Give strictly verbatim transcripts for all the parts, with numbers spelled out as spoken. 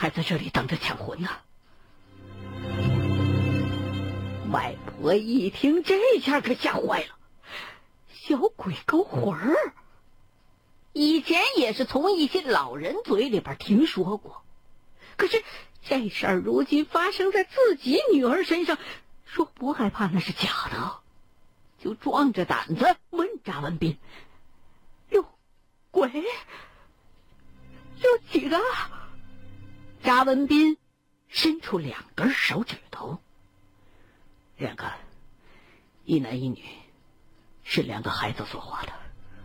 还在这里等着抢魂呢。外婆一听这下可吓坏了，小鬼勾魂儿，以前也是从一些老人嘴里边听说过，可是这事儿如今发生在自己女儿身上，说不害怕那是假的，就壮着胆子问查文斌：“有鬼？有几个？”查文斌伸出两根手指头：“两个，一男一女，是两个孩子所画的。”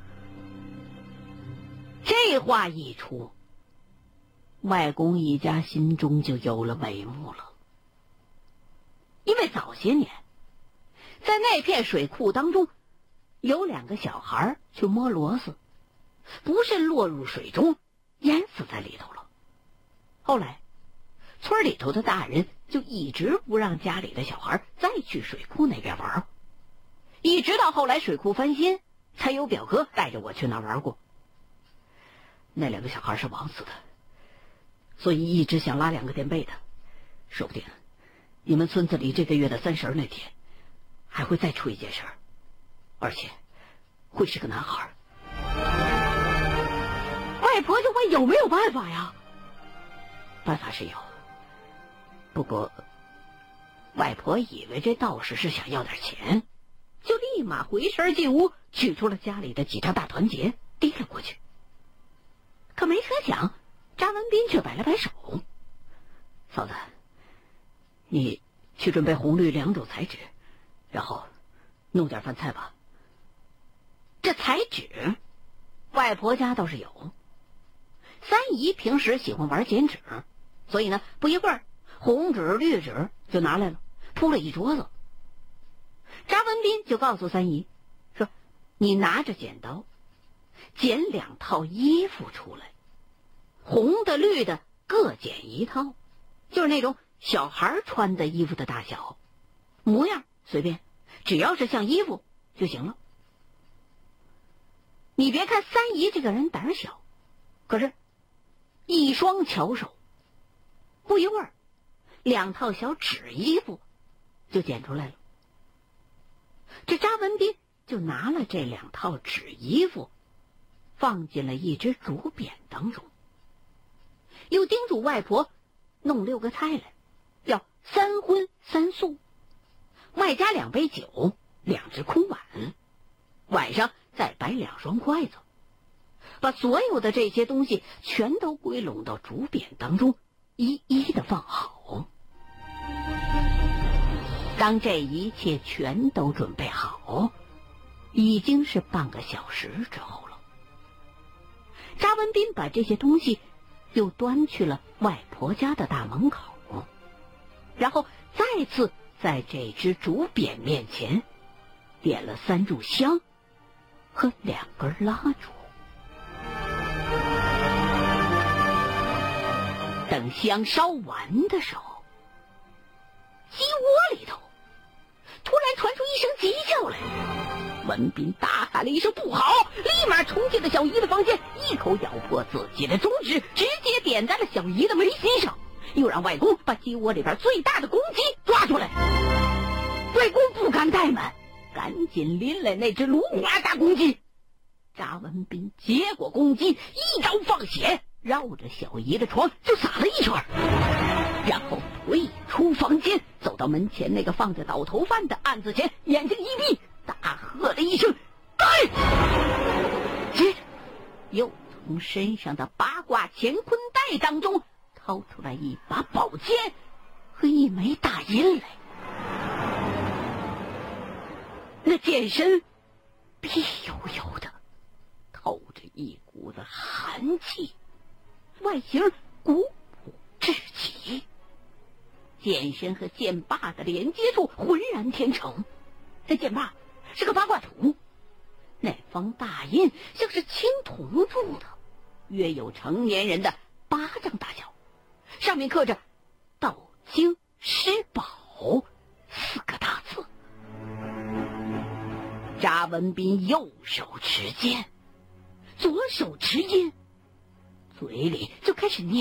这话一出，外公一家心中就有了眉目了。因为早些年在那片水库当中，有两个小孩去摸螺丝，不慎落入水中，淹死在里头了。后来村里头的大人就一直不让家里的小孩再去水库那边玩，一直到后来水库翻新，才有表哥带着我去那玩过。那两个小孩是枉死的，所以一直想拉两个垫背的，说不定你们村子里这个月的三十那天还会再出一件事儿，而且会是个男孩。外婆就问有没有办法呀？办法是有，不过外婆以为这道士是想要点钱，就立马回身进屋，取出了家里的几张大团结递了过去。可没成想，查文斌却摆了摆手：“嫂子，你去准备红绿两种彩纸，然后弄点饭菜吧。”这彩纸外婆家倒是有，三姨平时喜欢玩剪纸，所以呢不一会儿红纸绿纸就拿来了，铺了一桌子。查文斌就告诉三姨说：“你拿着剪刀剪两套衣服出来，红的绿的各剪一套，就是那种小孩穿的衣服的大小，模样随便，只要是像衣服就行了。”你别看三姨这个人胆小，可是一双巧手，不一会儿两套小纸衣服就剪出来了。这查文斌就拿了这两套纸衣服放进了一只竹匾当中，又叮嘱外婆弄六个菜来，要三荤三素，外加两杯酒，两只空碗，晚上再摆两双筷子，把所有的这些东西全都归拢到竹匾当中，一一的放好。当这一切全都准备好，已经是半个小时之后了。查文斌把这些东西又端去了外婆家的大门口，然后再次在这只竹匾面前点了三炷香和两根蜡烛。等香烧完的时候，鸡窝里头突然传出一声鸡叫来，文斌大喊了一声不好，立马冲进了小姨的房间，一口咬破自己的中指，直接点在了小姨的眉心上，又让外公把鸡窝里边最大的公鸡抓出来。外公不敢怠慢，赶紧拎来那只芦花大公鸡。查文斌接过公鸡，一招放血，绕着小姨的床就撒了一圈，然后退出房间，走到门前那个放着倒头饭的案子前，眼睛一闭，大喝了一声带，接着又从身上的八卦乾坤袋当中掏出来一把宝剑和一枚大银来。那剑身碧油油的，透着一股子寒气，外形古朴至极，剑身和剑把的连接处浑然天成。这剑把是个八卦图，那方大印像是青铜铸的，约有成年人的巴掌大小，上面刻着道经施宝四个大字。查文斌右手持剑，左手持印，嘴里就开始念